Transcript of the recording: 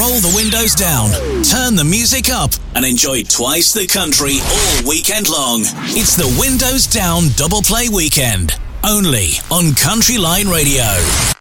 Roll the windows down, turn the music up, and enjoy twice the country all weekend long. It's the Windows Down Double Play Weekend, only on Country Line Radio.